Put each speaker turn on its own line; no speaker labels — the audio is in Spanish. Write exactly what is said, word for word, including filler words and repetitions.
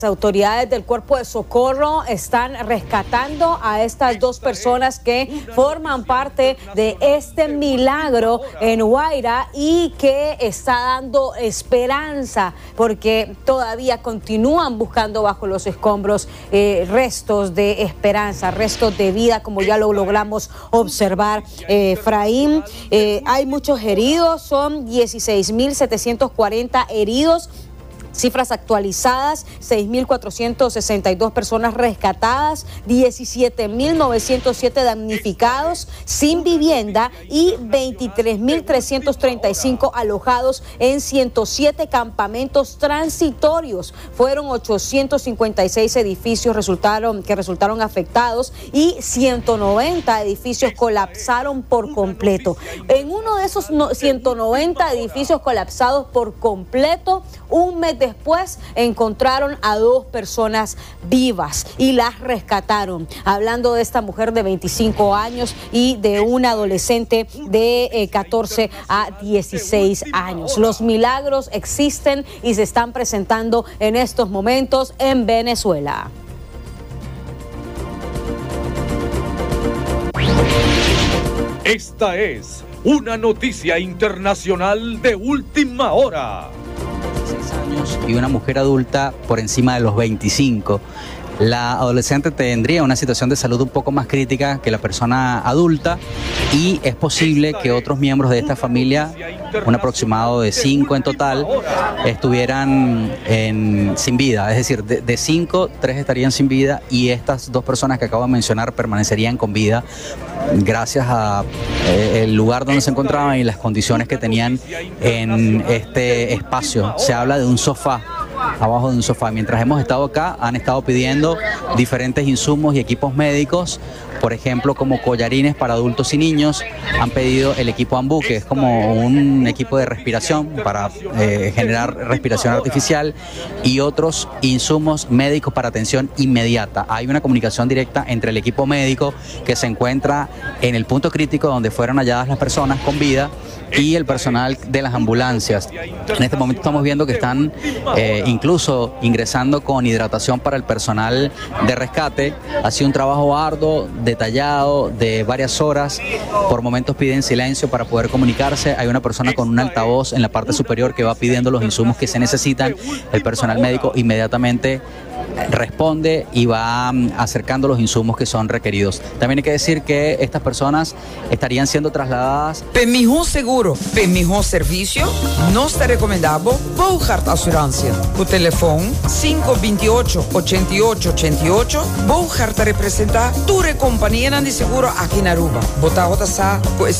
Las autoridades del Cuerpo de Socorro están rescatando a estas dos personas que forman parte de este milagro en Guaira y que está dando esperanza porque todavía continúan buscando bajo los escombros eh, restos de esperanza, restos de vida, como ya lo logramos observar, eh, Efraín. Eh, hay muchos heridos, son dieciséis mil setecientos cuarenta heridos. Cifras actualizadas, seis mil cuatrocientas sesenta y dos personas rescatadas, diecisiete mil novecientos siete damnificados sin vivienda y veintitrés mil trescientos treinta y cinco alojados en ciento siete campamentos transitorios. Fueron ochocientos cincuenta y seis edificios resultaron, que resultaron afectados y ciento noventa edificios colapsaron por completo. En uno de esos ciento noventa edificios colapsados por completo, un mes después encontraron a dos personas vivas y las rescataron. Hablando de esta mujer de veinticinco años y de una adolescente de eh, catorce a dieciséis años. Los milagros existen y se están presentando en estos momentos en Venezuela.
Esta es una noticia internacional de última hora.
Años y una mujer adulta por encima de los veinticinco. La adolescente tendría una situación de salud un poco más crítica que la persona adulta y es posible que otros miembros de esta familia, un aproximado de cinco en total, estuvieran en, sin vida. Es decir, de, de cinco, tres estarían sin vida y estas dos personas que acabo de mencionar permanecerían con vida gracias a eh, el lugar donde se encontraban y las condiciones que tenían en este espacio. Se habla de un sofá, abajo de un sofá. Mientras hemos estado acá, han estado pidiendo diferentes insumos y equipos médicos, por ejemplo, como collarines para adultos y niños. Han pedido el equipo AMBU, que es como un equipo de respiración para eh, generar respiración artificial, y otros insumos médicos para atención inmediata. Hay una comunicación directa entre el equipo médico que se encuentra en el punto crítico donde fueron halladas las personas con vida y el personal de las ambulancias. En este momento estamos viendo que están eh, incluso ingresando con hidratación para el personal de rescate. Ha sido un trabajo arduo, detallado, de varias horas. Por momentos piden silencio para poder comunicarse. Hay una persona con un altavoz en la parte superior que va pidiendo los insumos que se necesitan. El personal médico inmediatamente responde y va acercando los insumos que son requeridos. También hay que decir que estas personas estarían siendo trasladadas.
Per mejor seguro, per mejor servicio, nós te recomendamos Bouchard Assurância. O teléfono cinco dos ocho, ocho ocho ocho ocho. Bouchard te representa tu compañía de seguro aquí en Aruba. Bota a